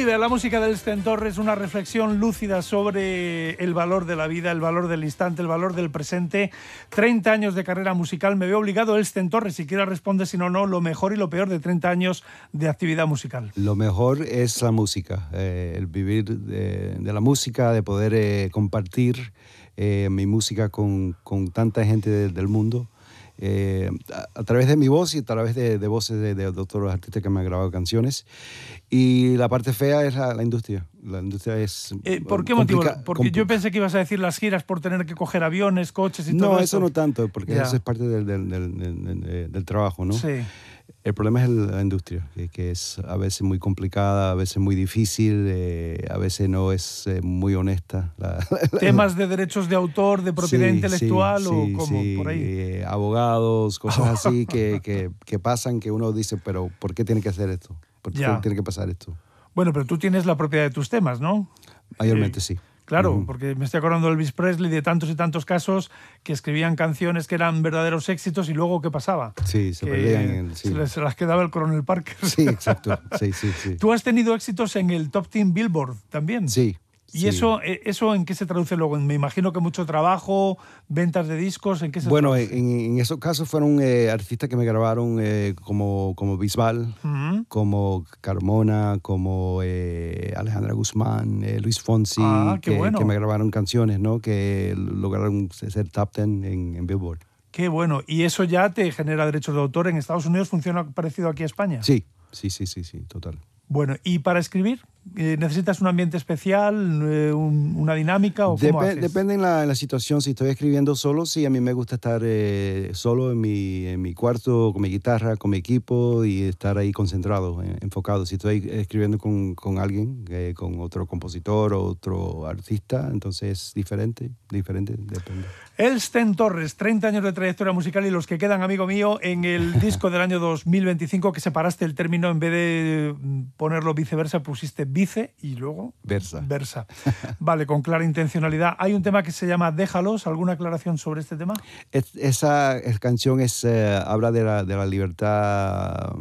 Vive la música del Elsten Torres, una reflexión lúcida sobre el valor de la vida, el valor del instante, el valor del presente. 30 años de carrera musical. Me veo obligado, Elsten Torres, si quieres responde, si no, no, lo mejor y lo peor de 30 años de actividad musical. Lo mejor es la música, el vivir de la música, de poder compartir mi música con tanta gente del mundo. A través de mi voz y a través de voces de otros artistas que me han grabado canciones. Y la parte fea es la industria. La industria es ¿Por qué motivo? Porque yo pensé que ibas a decir las giras por tener que coger aviones, coches y todo eso. No, eso no tanto, porque eso es parte del trabajo, ¿no? Sí. El problema es la industria, que es a veces muy complicada, a veces muy difícil, a veces no es muy honesta. ¿Temas de derechos de autor, de propiedad intelectual o cómo? Por ahí. Abogados, cosas así que pasan, que uno dice, pero ¿por qué tiene que hacer esto? ¿Por qué tiene que pasar esto? Bueno, pero tú tienes la propiedad de tus temas, ¿no? Mayormente sí. Claro, porque me estoy acordando de Elvis Presley, de tantos y tantos casos que escribían canciones que eran verdaderos éxitos y luego ¿qué pasaba? Sí, se perdían. Se las quedaba el Coronel Parker. Sí, exacto. Sí. ¿Tú has tenido éxitos en el Top 10 Billboard también? Sí. ¿Y eso en qué se traduce luego? Me imagino que mucho trabajo, ventas de discos, ¿en qué se traduce? Bueno, en esos casos fueron artistas que me grabaron como Bisbal, como Carmona, como Alejandra Guzmán, Luis Fonsi, que me grabaron canciones, ¿no? Que lograron ser top 10 en Billboard. Qué bueno. ¿Y eso ya te genera derechos de autor? ¿En Estados Unidos funciona parecido aquí a España? Sí, total. Bueno, ¿y para escribir? ¿Necesitas un ambiente especial, una dinámica o cómo haces? Depende en la situación. Si estoy escribiendo solo, sí, a mí me gusta estar solo en mi cuarto, con mi guitarra, con mi equipo y estar ahí concentrado, enfocado. Si estoy escribiendo con alguien, con otro compositor o otro artista, entonces es diferente, depende. Elsten Torres, 30 años de trayectoria musical y los que quedan, amigo mío, en el disco del año 2025 que separaste el término, en vez de ponerlo viceversa, pusiste vice y luego versa. Vale, con clara intencionalidad. Hay un tema que se llama Déjalos. ¿Alguna aclaración sobre este tema? Esa canción habla de la libertad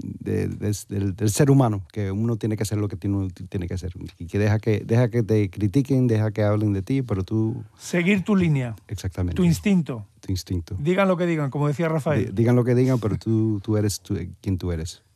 del ser humano, que uno tiene que hacer lo que tiene que hacer y que deja que te critiquen, deja que hablen de ti, pero tú... Seguir tu línea. Exactamente. Tu instinto. Tu instinto. Digan lo que digan, como decía Rafael. Digan lo que digan, pero tú eres quien tú eres.